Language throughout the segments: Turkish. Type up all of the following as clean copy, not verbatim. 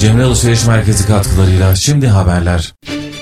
Cemre Alışveriş Merkezi katkılarıyla şimdi haberler.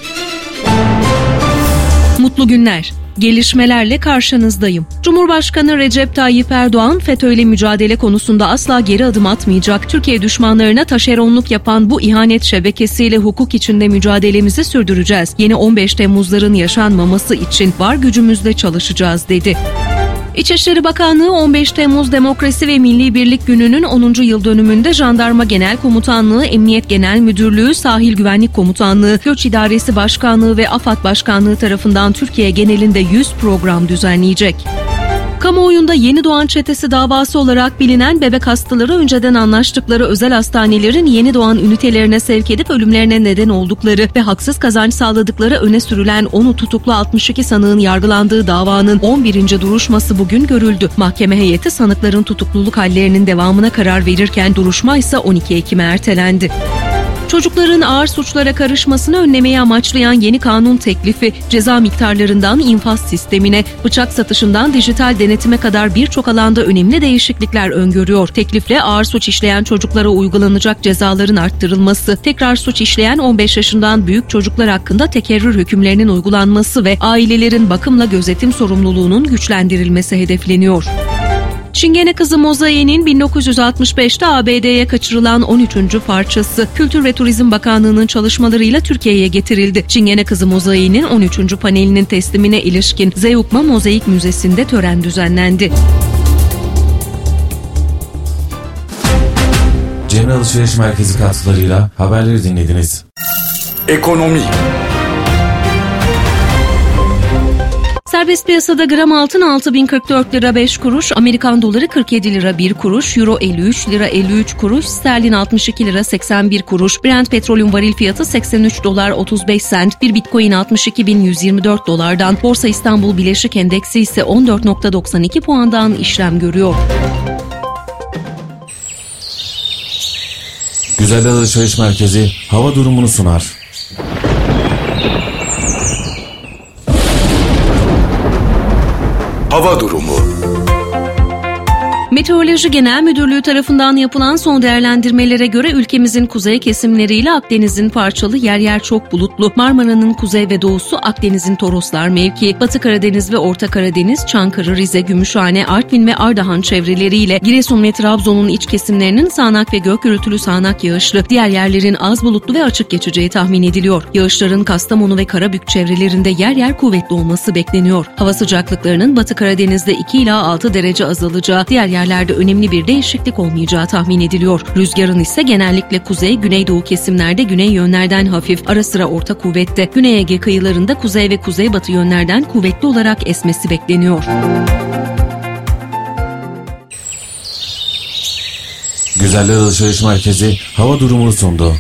Mutlu günler. Gelişmelerle karşınızdayım. Cumhurbaşkanı Recep Tayyip Erdoğan, FETÖ'yle mücadele konusunda asla geri adım atmayacak. Türkiye düşmanlarına taşeronluk yapan bu ihanet şebekesiyle hukuk içinde mücadelemizi sürdüreceğiz. Yeni 15 Temmuzların yaşanmaması için var gücümüzle çalışacağız, dedi. İçişleri Bakanlığı 15 Temmuz Demokrasi ve Milli Birlik Günü'nün 10. yıl dönümünde Jandarma Genel Komutanlığı, Emniyet Genel Müdürlüğü, Sahil Güvenlik Komutanlığı, Göç İdaresi Başkanlığı ve AFAD Başkanlığı tarafından Türkiye genelinde 100 program düzenleyecek. Kamuoyunda yeni doğan çetesi davası olarak bilinen bebek hastaları önceden anlaştıkları özel hastanelerin yeni doğan ünitelerine sevk edip ölümlerine neden oldukları ve haksız kazanç sağladıkları öne sürülen 10'u tutuklu 62 sanığın yargılandığı davanın 11. duruşması bugün görüldü. Mahkeme heyeti sanıkların tutukluluk hallerinin devamına karar verirken duruşma ise 12 Ekim'e ertelendi. Çocukların ağır suçlara karışmasını önlemeyi amaçlayan yeni kanun teklifi, ceza miktarlarından infaz sistemine, bıçak satışından dijital denetime kadar birçok alanda önemli değişiklikler öngörüyor. Teklifle ağır suç işleyen çocuklara uygulanacak cezaların arttırılması, tekrar suç işleyen 15 yaşından büyük çocuklar hakkında tekerrür hükümlerinin uygulanması ve ailelerin bakımla gözetim sorumluluğunun güçlendirilmesi hedefleniyor. Çingene Kızı mozaiğinin 1965'te ABD'ye kaçırılan 13. parçası Kültür ve Turizm Bakanlığı'nın çalışmalarıyla Türkiye'ye getirildi. Çingene Kızı mozaiğinin 13. panelinin teslimine ilişkin Zeugma Mozaik Müzesi'nde tören düzenlendi. Cemre Alışveriş Merkezi katkılarıyla haberleri dinlediniz. Ekonomi. Serbest piyasada gram altın 6.044 lira 5 kuruş, Amerikan doları 47 lira 1 kuruş, euro 53 lira 53 kuruş, sterlin 62 lira 81 kuruş, Brent petrolün varil fiyatı 83 dolar 35 sent, bir bitcoin 62.124 dolardan, Borsa İstanbul Bileşik Endeksi ise 14.92 puandan işlem görüyor. Güzeller Alışveriş Merkezi hava durumunu sunar. Hava durumu. Meteoroloji Genel Müdürlüğü tarafından yapılan son değerlendirmelere göre ülkemizin kuzey kesimleriyle Akdeniz'in parçalı yer yer çok bulutlu, Marmara'nın kuzey ve doğusu, Akdeniz'in Toroslar mevki, Batı Karadeniz ve Orta Karadeniz, Çankırı, Rize, Gümüşhane, Artvin ve Ardahan çevreleriyle Giresun ve Trabzon'un iç kesimlerinin sağanak ve gök gürültülü sağanak yağışlı, diğer yerlerin az bulutlu ve açık geçeceği tahmin ediliyor. Yağışların Kastamonu ve Karabük çevrelerinde yer yer kuvvetli olması bekleniyor. Hava sıcaklıklarının Batı Karadeniz'de 2 ila 6 derece azalacağı, diğer yerlerde önemli bir değişiklik olmayacağı tahmin ediliyor. Rüzgarın ise genellikle kuzey, güneydoğu kesimlerde güney yönlerden hafif, ara sıra orta kuvvette, Güney Ege kıyılarında kuzey ve kuzeybatı yönlerden kuvvetli olarak esmesi bekleniyor. Güzeller Alışveriş Merkezi hava durumunu sundu.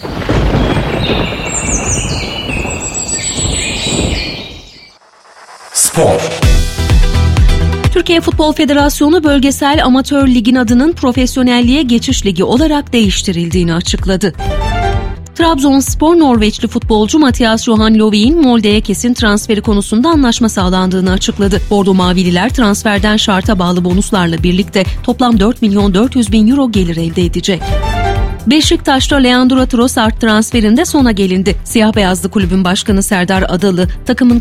Spor. Türkiye Futbol Federasyonu Bölgesel Amatör Lig'in adının Profesyonelliğe Geçiş Ligi olarak değiştirildiğini açıkladı. Trabzonspor Norveçli futbolcu Mathias Johan Löw'in Molde'ye kesin transferi konusunda anlaşma sağlandığını açıkladı. Bordo Mavililer transferden şarta bağlı bonuslarla birlikte toplam 4.400.000 euro gelir elde edecek. Beşiktaş'ta Leandro Trossard transferinde sona gelindi. Siyah beyazlı kulübün başkanı Serdar Adalı, takımın